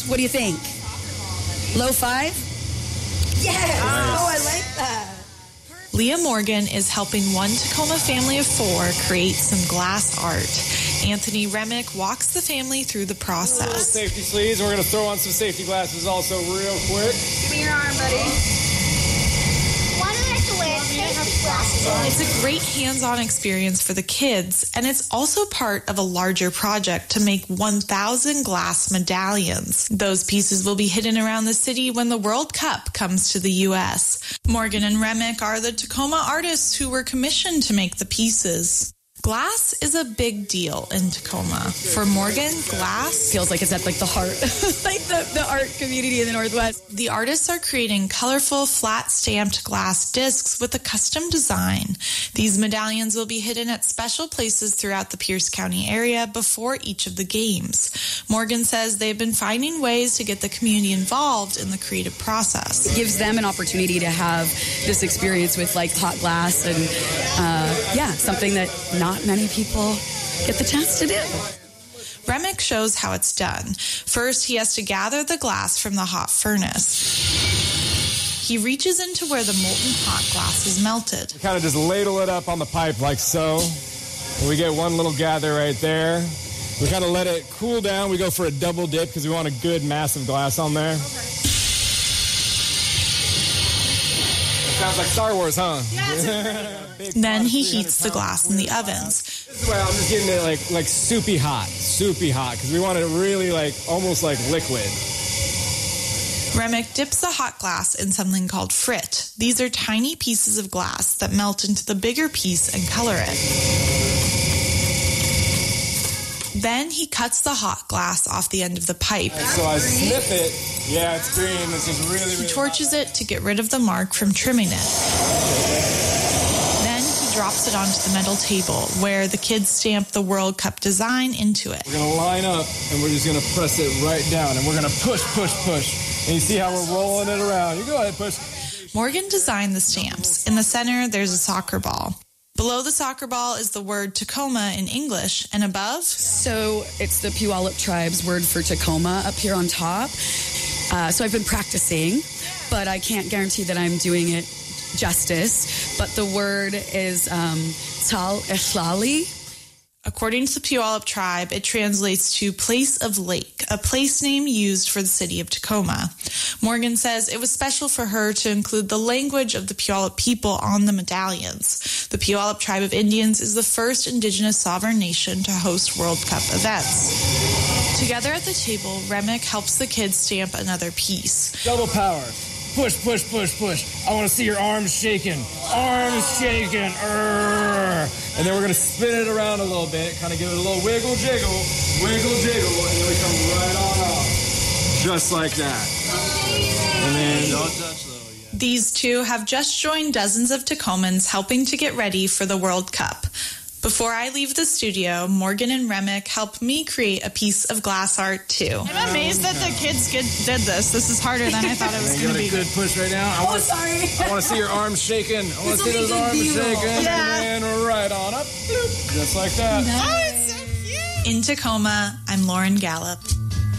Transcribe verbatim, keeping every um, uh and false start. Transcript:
What do you think? Low five? Yes! Oh, I like that. Leah Morgan is helping one Tacoma family of four create some glass art. Anthony Remick walks the family through the process. Safety sleeves. We're going to throw on some safety glasses also real quick. Give me your arm, buddy. Why do I have to wear safety glasses on? It's a great hands-on experience for the kids, and it's also part of a larger project to make one thousand glass medallions. Those pieces will be hidden around the city when the World Cup comes to the U S Morgan and Remick are the Tacoma artists who were commissioned to make the pieces. Glass is a big deal in Tacoma. For Morgan, glass feels like it's at like the heart, like the, the art community in the Northwest. The artists are creating colorful, flat stamped glass discs with a custom design. These medallions will be hidden at special places throughout the Pierce County area before each of the games. Morgan says they've been finding ways to get the community involved in the creative process. It gives them an opportunity to have this experience with like hot glass and uh, yeah, something that not Not many people get the chance to do. Remick shows how it's done. First, he has to gather the glass from the hot furnace. He reaches into where the molten hot glass is melted. We kind of just ladle it up on the pipe like so. And we get one little gather right there. We kind of let it cool down. We go for a double dip because we want a good massive glass on there. Sounds like Star Wars, huh? Yes. Then he heats the glass in the ovens. This is why I'm just getting it like like soupy hot, soupy hot, because we want it really like almost like liquid. Remick dips the hot glass in something called frit. These are tiny pieces of glass that melt into the bigger piece and color it. Then he cuts the hot glass off the end of the pipe. And so I sniff it. Yeah, it's green. It's just really, really He torches hot. it to get rid of the mark from trimming it. Then he drops it onto the metal table where the kids stamp the World Cup design into it. We're going to line up and we're just going to press it right down. And we're going to push, push, push. And you see how we're rolling it around. You go ahead, push. Morgan designed the stamps. In the center, there's a soccer ball. Below the soccer ball is the word Tacoma in English, and above? So it's the Puyallup tribe's word for Tacoma up here on top. Uh, so I've been practicing, but I can't guarantee that I'm doing it justice. But the word is um, Tal Eshlali. According to the Puyallup tribe, it translates to place of lake, a place name used for the city of Tacoma. Morgan says it was special for her to include the language of the Puyallup people on the medallions. The Puyallup tribe of Indians is the first indigenous sovereign nation to host World Cup events. Together at the table, Remick helps the kids stamp another piece. Double power. Push, push, push, push. I want to see your arms shaking. Arms shaking. Urgh. And then we're going to spin it around a little bit, kind of give it a little wiggle jiggle, wiggle jiggle, and then we come right on off. Just like that. And then don't touch though. Yeah. These two have just joined dozens of Tacomans helping to get ready for the World Cup. Before I leave the studio, Morgan and Remick helped me create a piece of glass art, too. I'm amazed that the kids did this. This is harder than I thought it was going to be. Give it a good push right now. I oh, wanna, sorry. I want to see your arms shaking. I want to see those arms view. shaking. Yeah. And then right on up. Bloop. Just like that. Oh, it's so cute. In Tacoma, I'm Lauren Gallup.